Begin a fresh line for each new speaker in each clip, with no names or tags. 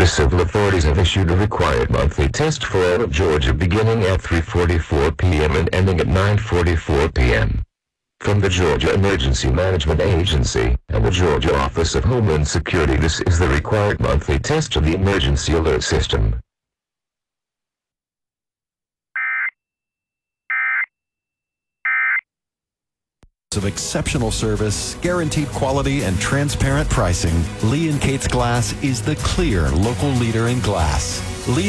The civil authorities have issued a required monthly test for all of Georgia beginning at 3:44 p.m. and ending at 9:44 p.m. From the Georgia Emergency Management Agency and the Georgia Office of Homeland Security, this is the required monthly test of the emergency alert system.
Of exceptional service, guaranteed quality, and transparent pricing, Lee & Kate's Glass is the clear local leader in glass.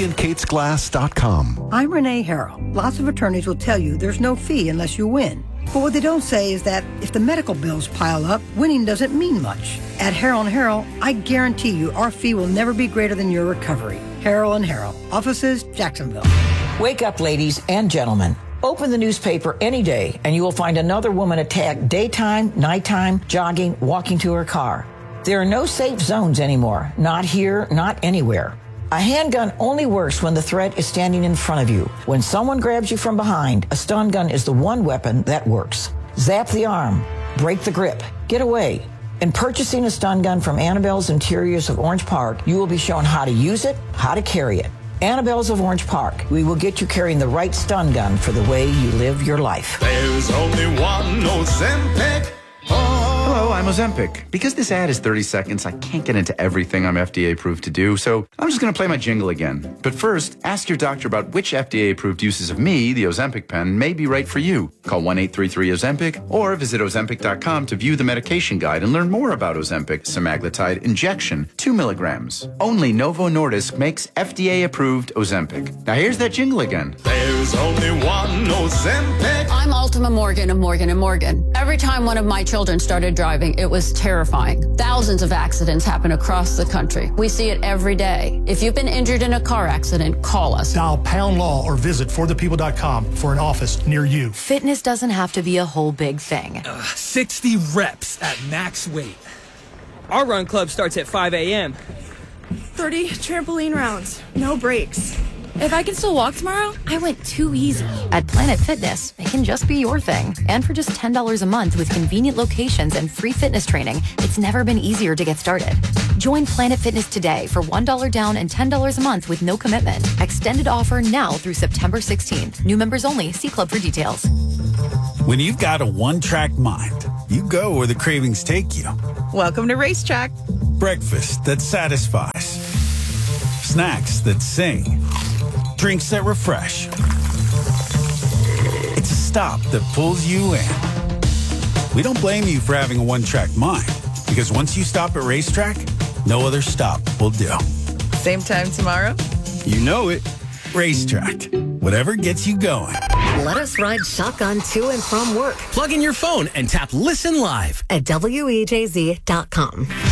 LeeandKatesGlass.com.
I'm Renee Harrell. Lots of attorneys will tell you there's no fee unless you win. But what they don't say is that if the medical bills pile up, winning doesn't mean much. At Harrell & Harrell, I guarantee you our fee will never be greater than your recovery. Harrell & Harrell. Offices, Jacksonville.
Wake up, ladies and gentlemen. Open the newspaper any day and you will find another woman attacked daytime, nighttime, jogging, walking to her car. There are no safe zones anymore. Not here, not anywhere. A handgun only works when the threat is standing in front of you. When someone grabs you from behind, a stun gun is the one weapon that works. Zap the arm, break the grip, get away. In purchasing a stun gun from Annabelle's Interiors of Orange Park, you will be shown how to use it, how to carry it. Annabelle's of Orange Park. We will get you carrying the right stun gun for the way you live your life.
There's only one Ozempic.
Hello, I'm Ozempic. Because this ad is 30 seconds, I can't get into everything I'm FDA approved to do, so I'm just going to play my jingle again. But first, ask your doctor about which FDA approved uses of me, the Ozempic pen, may be right for you. Call 1-833-OZEMPIC or visit Ozempic.com to view the medication guide and learn more about Ozempic semaglutide injection, 2 milligrams. Only Novo Nordisk makes FDA approved Ozempic. Now here's that jingle again.
There's only one Ozempic.
I'm Ultima Morgan of Morgan & Morgan. Every time one of my children started driving, it was terrifying. Thousands of accidents happen across the country. We see it every day. If you've been injured in a car accident, call us.
Dial Pound Law or visit forthepeople.com for an office near you.
Fitness doesn't have to be a whole big thing.
60 reps at max weight. Our run club starts at 5 a.m.
30 trampoline rounds, no breaks.
If I can still walk tomorrow, I went too easy. At Planet Fitness, it can just be your thing. And for just $10 a month with convenient locations and free fitness training, it's never been easier to get started. Join Planet Fitness today for $1 down and $10 a month with no commitment. Extended offer now through September 16th. New members only. See club for details.
When you've got a one-track mind, you go where the cravings take you.
Welcome to Racetrack.
Breakfast that satisfies. Snacks that sing. Drinks that refresh. It's a stop that pulls you in. We don't blame you for having a one-track mind, because once you stop at Racetrack, no other stop will do.
Same time tomorrow?
You know it. Racetrack. Whatever gets you going.
Let us ride shotgun to and from work.
Plug in your phone and tap Listen Live
at WEJZ.com.